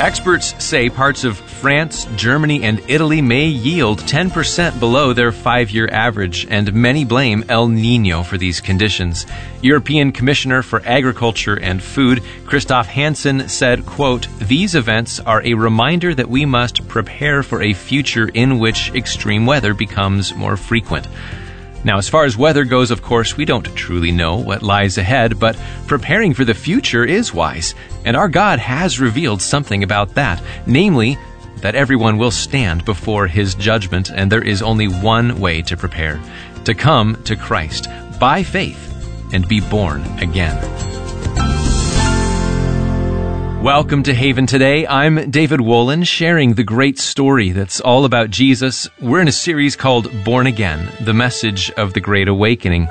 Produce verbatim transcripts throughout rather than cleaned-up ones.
Experts say parts of France, Germany, and Italy may yield ten percent below their five-year average, and many blame El Niño for these conditions. European Commissioner for Agriculture and Food, Christoph Hansen, said, quote, "These events are a reminder that we must prepare for a future in which extreme weather becomes more frequent." Now, as far as weather goes, of course, we don't truly know what lies ahead, but preparing for the future is wise, and our God has revealed something about that, namely, that everyone will stand before His judgment, and there is only one way to prepare: to come to Christ by faith and be born again. Welcome to Haven Today. I'm David Wolin, sharing the great story that's all about Jesus. We're in a series called Born Again, the message of the Great Awakening.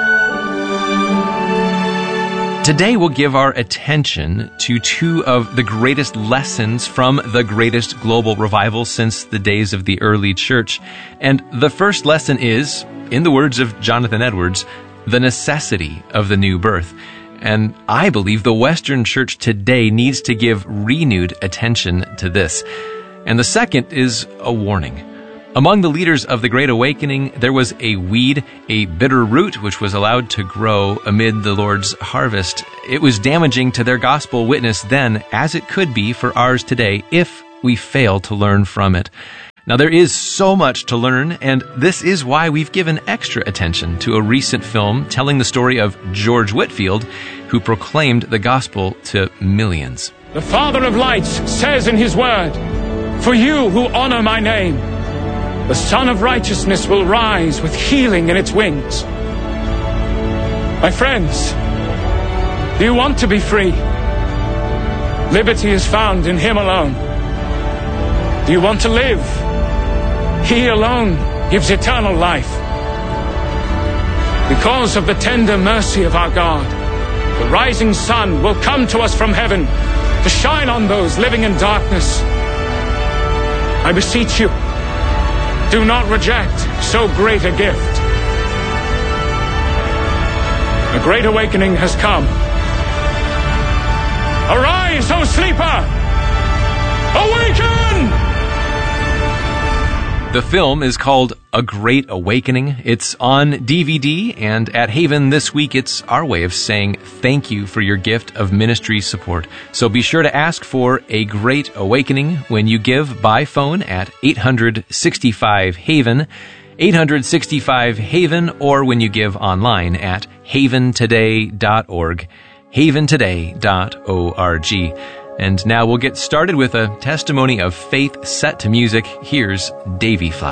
Today we'll give our attention to two of the greatest lessons from the greatest global revival since the days of the early church. And the first lesson is, in the words of Jonathan Edwards, the necessity of the new birth. And I believe the Western Church today needs to give renewed attention to this. And the second is a warning. Among the leaders of the Great Awakening, there was a weed, a bitter root, which was allowed to grow amid the Lord's harvest. It was damaging to their gospel witness then, as it could be for ours today, if we fail to learn from it. Now, there is so much to learn, and this is why we've given extra attention to a recent film telling the story of George Whitefield, who proclaimed the gospel to millions. The Father of lights says in His word, "For you who honor my name, the Son of righteousness will rise with healing in its wings." My friends, do you want to be free? Liberty is found in Him alone. Do you want to live? He alone gives eternal life. Because of the tender mercy of our God, the rising sun will come to us from heaven to shine on those living in darkness. I beseech you, do not reject so great a gift. A great awakening has come. Arise, O sleeper! Awaken! The film is called A Great Awakening. It's on D V D, and at Haven this week, it's our way of saying thank you for your gift of ministry support. So be sure to ask for A Great Awakening when you give by phone at eight hundred sixty-five Haven, eight hundred sixty-five Haven, or when you give online at haven today dot org, haven today dot org. And now we'll get started with a testimony of faith set to music. Here's Davy Fly.